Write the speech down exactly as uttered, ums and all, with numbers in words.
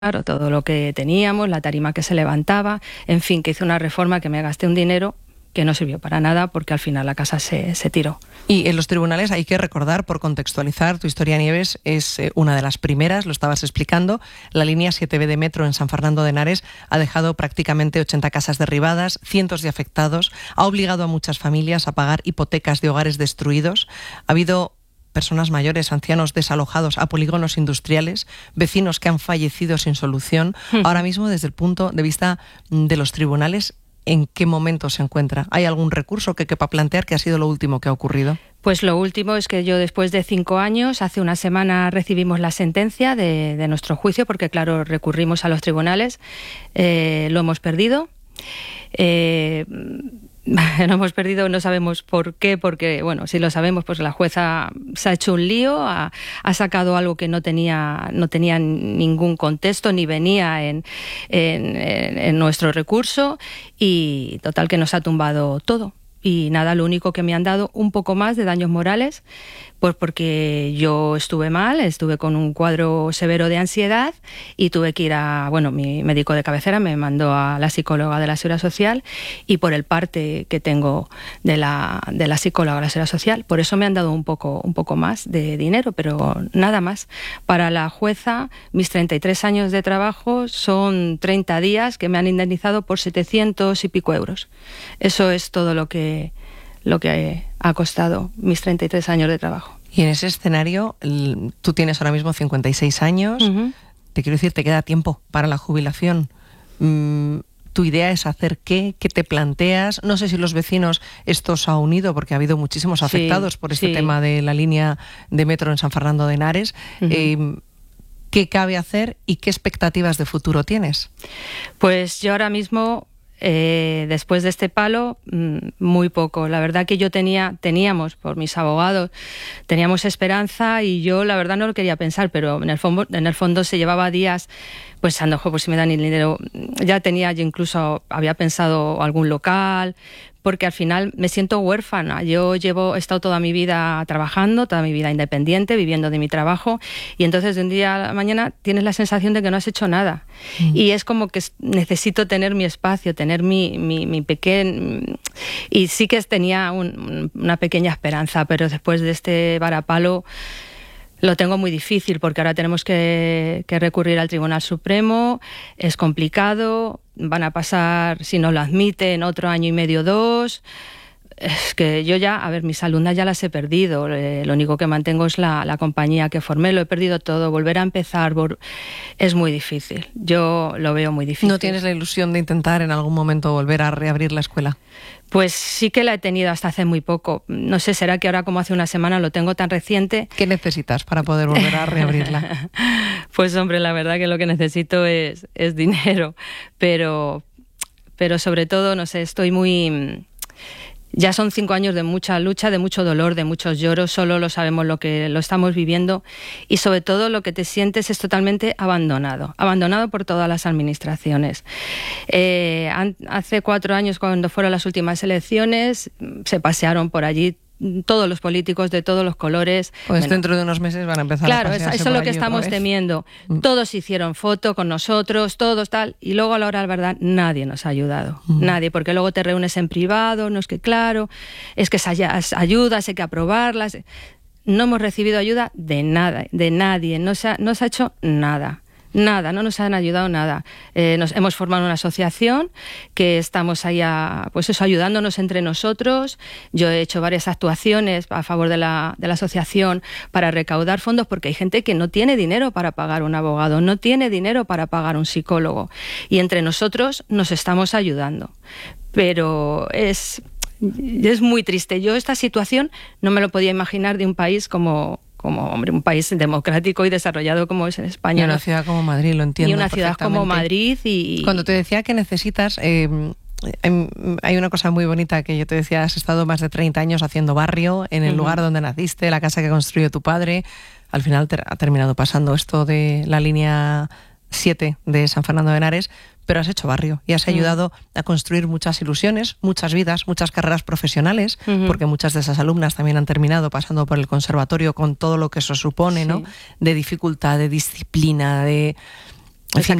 claro, todo lo que teníamos, la tarima que se levantaba, en fin, que hice una reforma que me gasté un dinero que no sirvió para nada porque al final la casa se, se tiró. Y en los tribunales hay que recordar, por contextualizar, tu historia, Nieves, es eh, una de las primeras, lo estabas explicando. La línea siete be de metro en San Fernando de Henares ha dejado prácticamente ochenta casas derribadas, cientos de afectados, ha obligado a muchas familias a pagar hipotecas de hogares destruidos. Ha habido personas mayores, ancianos desalojados a polígonos industriales, vecinos que han fallecido sin solución. Hmm. Ahora mismo, desde el punto de vista de los tribunales, ¿en qué momento se encuentra? ¿Hay algún recurso que quepa plantear? ¿Qué ha sido lo último que ha ocurrido? Pues lo último es que yo, después de cinco años, hace una semana recibimos la sentencia de, de nuestro juicio, porque claro, recurrimos a los tribunales, eh, lo hemos perdido. Eh, Lo hemos perdido, no sabemos por qué, porque, bueno, si lo sabemos, pues la jueza se ha hecho un lío, ha, ha sacado algo que no tenía, no tenía ningún contexto, ni venía en, en, en nuestro recurso, y total que nos ha tumbado todo. Y nada, lo único que me han dado un poco más de daños morales, pues porque yo estuve mal, estuve con un cuadro severo de ansiedad y tuve que ir a, bueno, mi médico de cabecera me mandó a la psicóloga de la Seguridad Social, y por el parte que tengo de la, de la psicóloga de la Seguridad Social, por eso me han dado un poco, un poco más de dinero, pero nada más. Para la jueza, mis treinta y tres años de trabajo son treinta días que me han indemnizado por setecientos y pico euros. Eso es todo lo que lo que ha costado mis treinta y tres años de trabajo. Y en ese escenario, tú tienes ahora mismo cincuenta y seis años, uh-huh. Te quiero decir, te queda tiempo para la jubilación. Mm, ¿tu idea es hacer qué? ¿Qué te planteas? No sé si los vecinos esto os ha unido, porque ha habido muchísimos afectados sí, por este sí. tema de la línea de metro en San Fernando de Henares. Uh-huh. Eh, ¿Qué cabe hacer y qué expectativas de futuro tienes? Pues yo ahora mismo... Eh, después de este palo, muy poco. La verdad que yo tenía, teníamos, por mis abogados, teníamos esperanza, y yo la verdad no lo quería pensar, pero en el fondo, en el fondo se llevaba días pensando, pues, pues si me dan el dinero. Ya tenía, yo incluso había pensado algún local, porque al final me siento huérfana. Yo llevo, he estado toda mi vida trabajando, toda mi vida independiente, viviendo de mi trabajo, y entonces de un día a la mañana tienes la sensación de que no has hecho nada. Mm. Y es como que necesito tener mi espacio, tener mi, mi, mi pequeño... Y sí que tenía un, una pequeña esperanza, pero después de este varapalo lo tengo muy difícil, porque ahora tenemos que, que recurrir al Tribunal Supremo, es complicado, van a pasar, si no lo admiten, otro año y medio, dos. Es que yo ya, a ver, mis alumnas ya las he perdido, eh, lo único que mantengo es la, la compañía que formé, lo he perdido todo, volver a empezar por... es muy difícil, yo lo veo muy difícil. ¿No tienes la ilusión de intentar en algún momento volver a reabrir la escuela? Pues sí que la he tenido hasta hace muy poco. No sé, será que ahora, como hace una semana lo tengo tan reciente. ¿Qué necesitas para poder volver a reabrirla? Pues hombre, la verdad que lo que necesito es, es dinero, pero, pero sobre todo, no sé, estoy muy... Ya son cinco años de mucha lucha, de mucho dolor, de muchos lloros, solo lo sabemos lo que lo estamos viviendo, y sobre todo lo que te sientes es totalmente abandonado, abandonado por todas las administraciones. Eh, hace cuatro años, cuando fueron las últimas elecciones, se pasearon por allí todos los políticos de todos los colores. Pues bueno, dentro de unos meses van a empezar claro, a pasearse eso es lo que allí estamos temiendo. Mm. Todos hicieron foto con nosotros, todos tal, y luego a la hora de la verdad nadie nos ha ayudado. Mm. Nadie, porque luego te reúnes en privado, no es que claro, es que esas ayudas hay que aprobarlas. No hemos recibido ayuda de nada, de nadie, no se ha, no se ha hecho nada. Nada, no nos han ayudado nada. Eh, nos hemos formado una asociación que estamos ahí a, pues eso, ayudándonos entre nosotros. Yo he hecho varias actuaciones a favor de la, de la asociación para recaudar fondos, porque hay gente que no tiene dinero para pagar un abogado, no tiene dinero para pagar un psicólogo, y entre nosotros nos estamos ayudando. Pero es, es muy triste. Yo esta situación no me lo podía imaginar de un país como... como hombre, un país democrático y desarrollado como es en España. Y una ¿no? ciudad como Madrid, lo entiendo. Y una ciudad como Madrid. Y cuando te decía que necesitas, eh, hay una cosa muy bonita que yo te decía, has estado más de treinta años haciendo barrio en el uh-huh. lugar donde naciste, la casa que construyó tu padre. Al final te ha terminado pasando esto de la línea siete de San Fernando de Henares, pero has hecho barrio y has ayudado uh-huh. a construir muchas ilusiones, muchas vidas, muchas carreras profesionales, uh-huh. porque muchas de esas alumnas también han terminado pasando por el conservatorio con todo lo que eso supone, sí. ¿no? De dificultad, de disciplina, de... En fin,